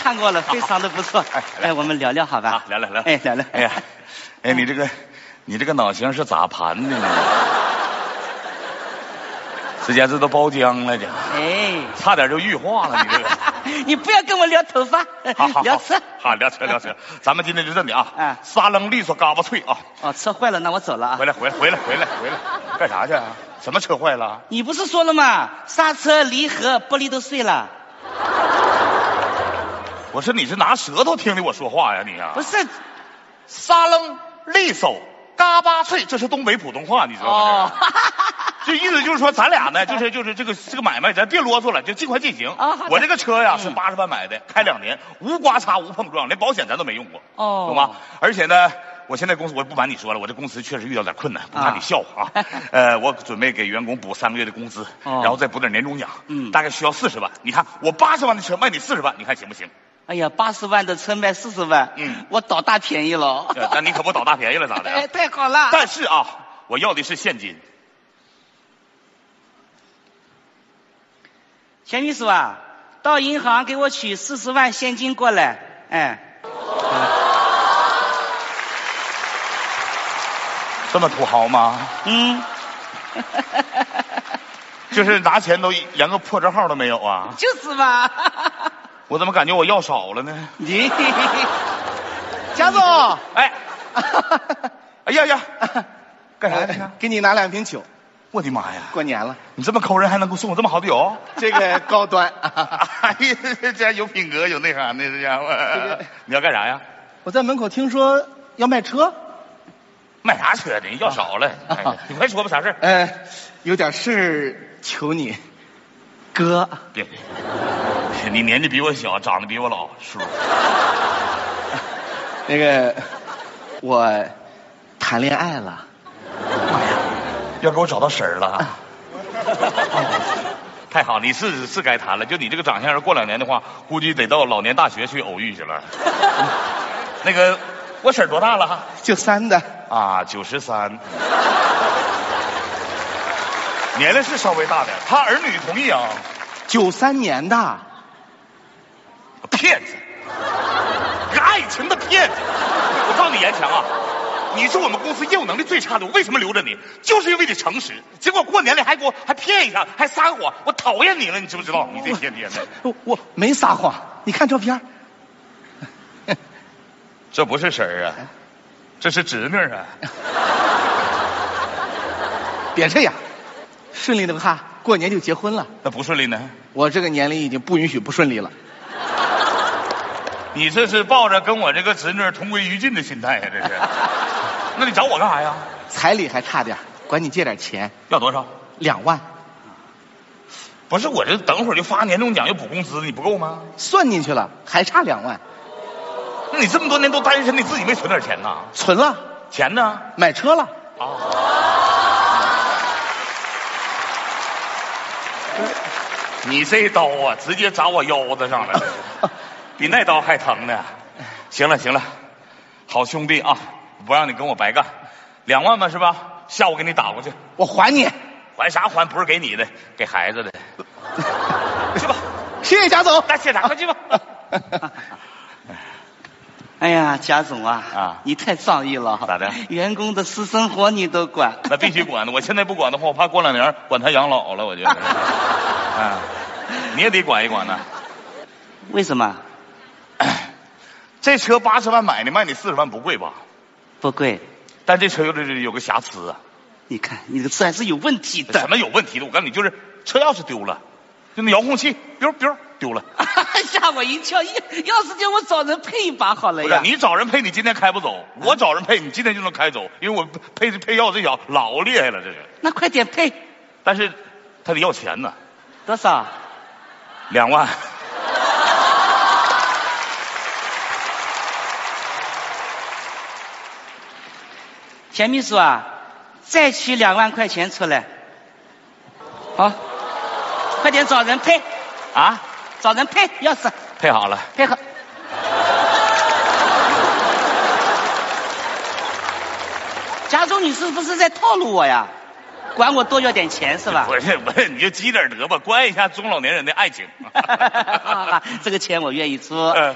看过了，非常的不错。哎，我们聊聊好吧？ 啊，聊。 哎，聊。 哎呀，哎，你这个脑型是咋盘的呢？指甲这都包浆了，这哎， 差点就玉化了。你这个， 你不要跟我聊头发， 好聊车。 好聊车。咱们今天就这里啊，撒楞利索嘎巴脆啊。 哦，车坏了，那我走了啊。 回来，干啥去啊？什么车坏了？ 你不是说了吗？刹车、离合、玻璃都碎了。 我说你是拿舌头听的我说话呀你啊？ 不是， 撒楞利索嘎巴脆，这是东北普通话，你知道吗？ 哦， 这意思就是说，咱俩呢，就是这个买卖，咱别啰嗦了，就尽快进行。我这个车呀是80万买的，开2年，无刮擦无碰撞，连保险咱都没用过，懂吗？而且呢，我现在公司我不瞒你说了，我这公司确实遇到点困难，不怕你笑话啊。我准备给员工补3个月的工资，然后再补点年终奖，大概需要40万。你看我80万的车卖你40万，你看行不行？ 哎呀，80万的车卖40万，我倒大便宜了。 那你可不倒大便宜了咋的？ 哎，太好了。 但是啊，我要的是现金。 钱秘书啊，到银行给我取40万现金过来。哎， 这么土豪吗？就是拿钱都连个破折号都没有啊？ 就是嘛。 我怎么感觉我要少了呢？ 你， 贾总， 哎呀，干啥去？ 给你拿2瓶酒。 我的妈呀！ 过年了， 你这么抠人，还能给我送我这么好的酒？ 这个高端。 哎呀，这家有品格，有内涵的这家伙。你要干啥呀？ 我在门口听说要卖车。 卖啥车的？要少了。你快说吧，啥事？ 有点事求你，哥。 别，你年纪比我小，长得比我老，叔。 那个，我谈恋爱了。 妈呀！要给我找到婶儿了。太好，你是该谈了。就你这个长相，过2年的话，估计得到老年大学去偶遇去了。那个，我婶儿多大了 ？93的。 啊，93。年龄是稍微大点，他儿女同意啊。 93年的。 骗子，爱情的骗子。我告诉你，严强啊。你是我们公司业务能力最差的，我为什么留着你？就是因为你诚实。结果过年里还骗一下，还撒谎，我讨厌你了，你知不知道？你这天天的， 我没撒谎，你看照片。 这不是婶儿啊，这是侄女啊。 别这样，顺利的话，过年就结婚了。 那不顺利呢？ 我这个年龄已经不允许不顺利了。 你这是抱着跟我这个侄女同归于尽的心态呀？这是。那你找我干啥呀？ 彩礼还差点，管你借点钱。 要多少 ？2万。 不是，我这等会儿就发年终奖又补工资，你不够吗？ 算进去了，还差2万。 那你这么多年都单身，你自己没存点钱呐？ 存了。 钱呢？ 买车了。 你这刀啊，直接扎我腰子上了，比那刀还疼呢。行了，好兄弟啊，不让你跟我白干。2万吧是吧？下午给你打过去。 我还你。 还啥还？不是给你的，给孩子的。去吧。 谢谢贾总。 那谢啥？快去吧。 哎呀，贾总啊，你太仗义了。 咋的？ 员工的私生活你都管？ 那必须管的。我现在不管的话，我怕过2年管他养老了，我觉得。你也得管一管呢。 为什么？ 这车80万买的，卖你40万不贵吧？ 不贵， 但这车有个瑕疵啊。 你看你这个车还是有问题的。 什么有问题的？我告诉你，就是车钥匙丢了，就那遥控器丢了。 吓我一跳！要是叫我找人配一把好了呀。 不是你找人配，你今天开不走；我找人配，你今天就能开走，因为我配钥匙这小老厉害了，这是。 那快点配。 但是他得要钱呢。 多少 ？2万。 钱秘书啊，再取2万块钱出来。好，快点找人配。 啊？ 找人配钥匙。 配好了。 配合。贾总，你是不是在套路我呀？管我多要点钱是吧？ 不是，你就积点德吧，关一下中老年人的爱情。 这个钱我愿意出。